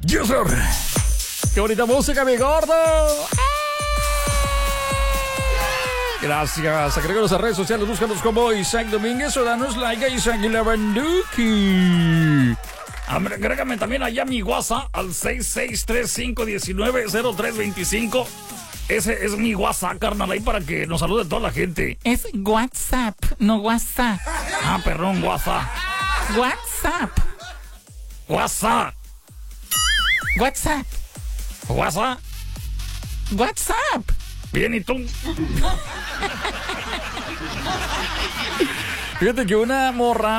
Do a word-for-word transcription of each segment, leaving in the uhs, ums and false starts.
Yes, sir. ¡Qué bonita música, mi gordo! Gracias. Agréganos a redes sociales, búscanos como Isaac Domínguez o danos like a Isaac Lavanduki. Agrégame también allá mi WhatsApp al seis seis tres cinco uno nueve cero tres dos cinco. Ese es mi WhatsApp, carnal, ahí para que nos salude toda la gente. Es WhatsApp, no WhatsApp. Ah, perdón, WhatsApp. WhatsApp. WhatsApp. WhatsApp. WhatsApp. WhatsApp. Bien, ¿y tú? Fíjate que una morra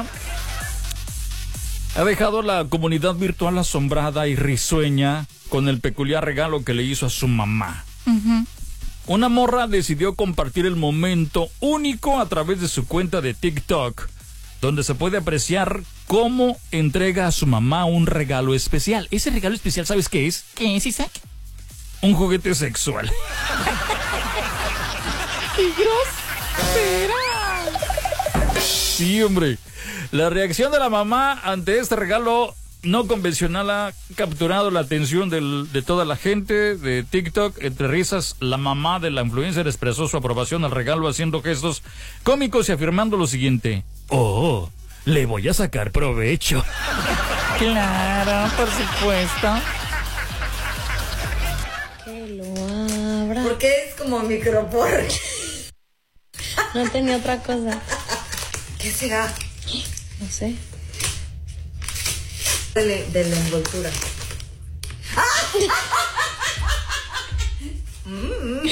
ha dejado la comunidad virtual asombrada y risueña con el peculiar regalo que le hizo a su mamá. Uh-huh. Una morra decidió compartir el momento único a través de su cuenta de TikTok, donde se puede apreciar cómo entrega a su mamá un regalo especial. Ese regalo especial, ¿sabes qué es? ¿Qué es, Isaac? Un juguete sexual. ¡Qué grosera! Sí, hombre. La reacción de la mamá ante este regalo no convencional ha capturado la atención del, de toda la gente de TikTok. Entre risas, la mamá de la influencer expresó su aprobación al regalo haciendo gestos cómicos y afirmando lo siguiente: oh, le voy a sacar provecho. Claro, por supuesto. Que lo abra. ¿Por qué es como micropor? No tenía otra cosa. ¿Qué será? No sé. De, la- de la envoltura. Mm.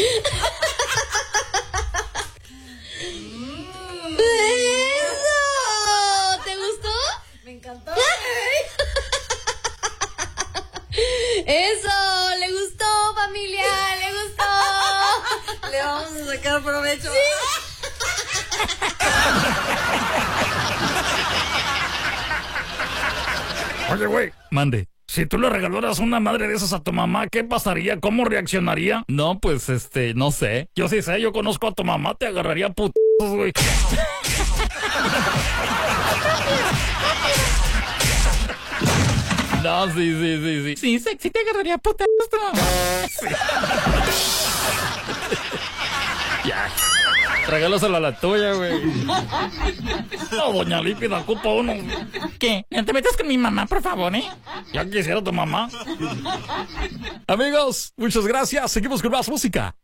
¡Eso! ¿Te gustó? Me encantó. ¡Eso! ¡Le gustó, familia! ¡Le gustó! Le vamos a sacar provecho. Oye, güey, mande. Si tú le regalaras una madre de esas a tu mamá, ¿qué pasaría? ¿Cómo reaccionaría? No, pues, este, no sé. Yo sí sé, yo conozco a tu mamá, te agarraría putazos, güey. No, sí, sí, sí, sí. Sí, Isaac, sí te agarraría puta. Ya. Regálasela a la tuya, güey. No, doña Lípida, ocupa uno. ¿Qué? No te metas con mi mamá, por favor, ¿eh? Ya quisiera tu mamá. Amigos, muchas gracias. Seguimos con más música.